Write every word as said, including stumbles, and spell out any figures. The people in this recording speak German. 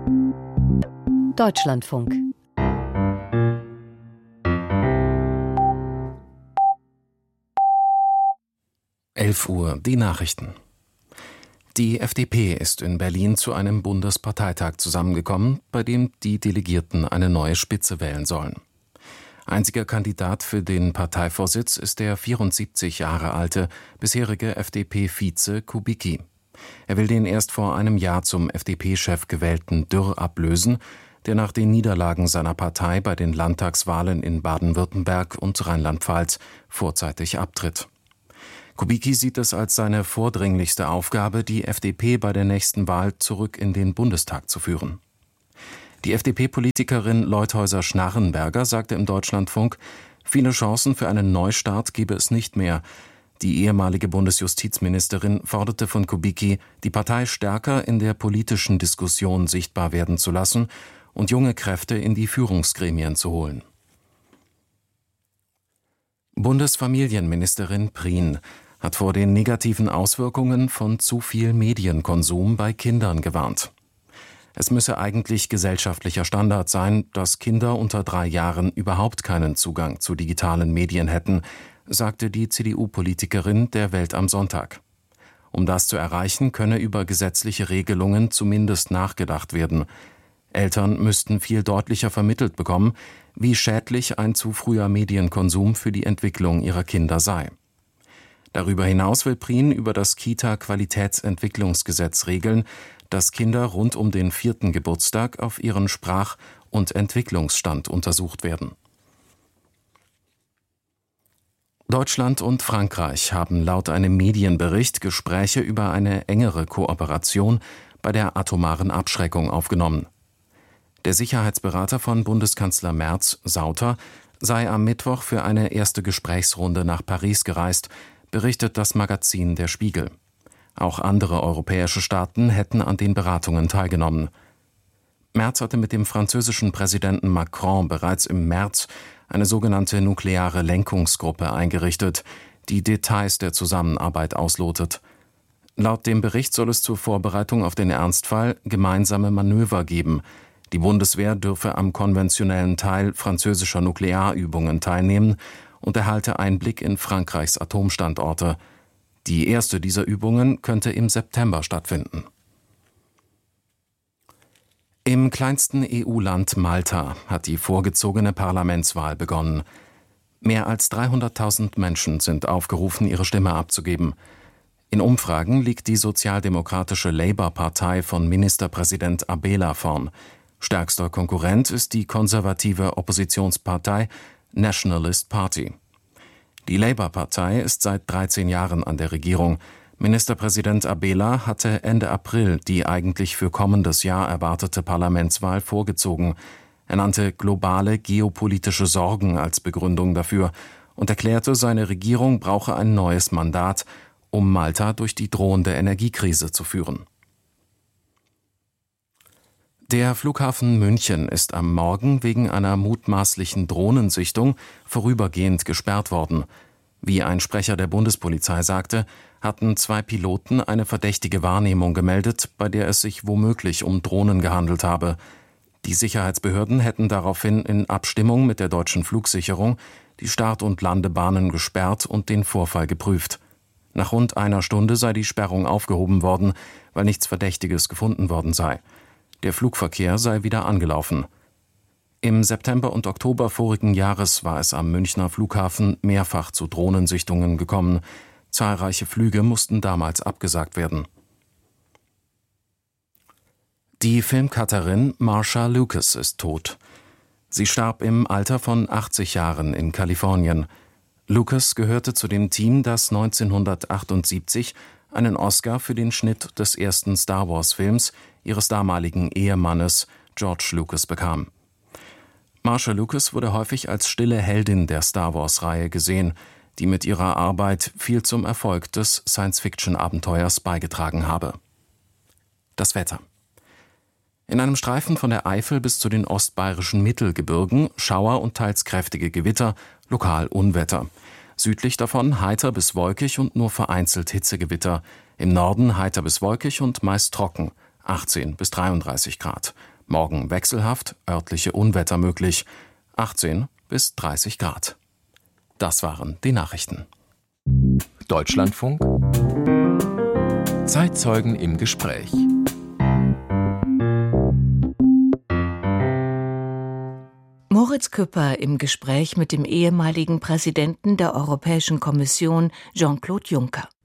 Deutschlandfunk. elf Uhr, die Nachrichten. Die F D P ist in Berlin zu einem Bundesparteitag zusammengekommen, bei dem die Delegierten eine neue Spitze wählen sollen. Einziger Kandidat für den Parteivorsitz ist der vierundsiebzig Jahre alte, bisherige F D P-Vize Kubicki. Er will den erst vor einem Jahr zum F D P-Chef gewählten Dürr ablösen, der nach den Niederlagen seiner Partei bei den Landtagswahlen in Baden-Württemberg und Rheinland-Pfalz vorzeitig abtritt. Kubicki sieht es als seine vordringlichste Aufgabe, die F D P bei der nächsten Wahl zurück in den Bundestag zu führen. Die F D P-Politikerin Leuthäuser-Schnarrenberger sagte im Deutschlandfunk, viele Chancen für einen Neustart gebe es nicht mehr. Die ehemalige Bundesjustizministerin forderte von Kubicki, die Partei stärker in der politischen Diskussion sichtbar werden zu lassen und junge Kräfte in die Führungsgremien zu holen. Bundesfamilienministerin Prien hat vor den negativen Auswirkungen von zu viel Medienkonsum bei Kindern gewarnt. Es müsse eigentlich gesellschaftlicher Standard sein, dass Kinder unter drei Jahren überhaupt keinen Zugang zu digitalen Medien hätten, sagte die C D U-Politikerin der Welt am Sonntag. Um das zu erreichen, könne über gesetzliche Regelungen zumindest nachgedacht werden. Eltern müssten viel deutlicher vermittelt bekommen, wie schädlich ein zu früher Medienkonsum für die Entwicklung ihrer Kinder sei. Darüber hinaus will Prien über das Kita-Qualitätsentwicklungsgesetz regeln, dass Kinder rund um den vierten Geburtstag auf ihren Sprach- und Entwicklungsstand untersucht werden. Deutschland und Frankreich haben laut einem Medienbericht Gespräche über eine engere Kooperation bei der atomaren Abschreckung aufgenommen. Der Sicherheitsberater von Bundeskanzler Merz, Sauter, sei am Mittwoch für eine erste Gesprächsrunde nach Paris gereist, berichtet das Magazin Der Spiegel. Auch andere europäische Staaten hätten an den Beratungen teilgenommen. Merz hatte mit dem französischen Präsidenten Macron bereits im März eine sogenannte nukleare Lenkungsgruppe eingerichtet, die Details der Zusammenarbeit auslotet. Laut dem Bericht soll es zur Vorbereitung auf den Ernstfall gemeinsame Manöver geben. Die Bundeswehr dürfe am konventionellen Teil französischer Nuklearübungen teilnehmen und erhalte Einblick in Frankreichs Atomstandorte. Die erste dieser Übungen könnte im September stattfinden. Im kleinsten E U-Land Malta hat die vorgezogene Parlamentswahl begonnen. Mehr als dreihunderttausend Menschen sind aufgerufen, ihre Stimme abzugeben. In Umfragen liegt die sozialdemokratische Labour-Partei von Ministerpräsident Abela vorn. Stärkster Konkurrent ist die konservative Oppositionspartei Nationalist Party. Die Labour-Partei ist seit dreizehn Jahren an der Regierung. Ministerpräsident Abela hatte Ende April die eigentlich für kommendes Jahr erwartete Parlamentswahl vorgezogen. Er nannte globale geopolitische Sorgen als Begründung dafür und erklärte, seine Regierung brauche ein neues Mandat, um Malta durch die drohende Energiekrise zu führen. Der Flughafen München ist am Morgen wegen einer mutmaßlichen Drohnensichtung vorübergehend gesperrt worden. Wie ein Sprecher der Bundespolizei sagte, hatten zwei Piloten eine verdächtige Wahrnehmung gemeldet, bei der es sich womöglich um Drohnen gehandelt habe. Die Sicherheitsbehörden hätten daraufhin in Abstimmung mit der deutschen Flugsicherung die Start- und Landebahnen gesperrt und den Vorfall geprüft. Nach rund einer Stunde sei die Sperrung aufgehoben worden, weil nichts Verdächtiges gefunden worden sei. Der Flugverkehr sei wieder angelaufen. Im September und Oktober vorigen Jahres war es am Münchner Flughafen mehrfach zu Drohnensichtungen gekommen. Zahlreiche Flüge mussten damals abgesagt werden. Die Filmcutterin Marsha Lucas ist tot. Sie starb im Alter von achtzig Jahren in Kalifornien. Lucas gehörte zu dem Team, das neunzehnhundertachtundsiebzig einen Oscar für den Schnitt des ersten Star-Wars-Films ihres damaligen Ehemannes George Lucas bekam. Marsha Lucas wurde häufig als stille Heldin der Star-Wars-Reihe gesehen, die mit ihrer Arbeit viel zum Erfolg des Science-Fiction-Abenteuers beigetragen habe. Das Wetter. In einem Streifen von der Eifel bis zu den ostbayerischen Mittelgebirgen Schauer und teils kräftige Gewitter, lokal Unwetter. Südlich davon heiter bis wolkig und nur vereinzelt Hitzegewitter. Im Norden heiter bis wolkig und meist trocken, achtzehn bis dreiunddreißig Grad. Morgen wechselhaft, örtliche Unwetter möglich, achtzehn bis dreißig Grad. Das waren die Nachrichten. Deutschlandfunk Zeitzeugen im Gespräch. Moritz Küpper im Gespräch mit dem ehemaligen Präsidenten der Europäischen Kommission Jean-Claude Juncker.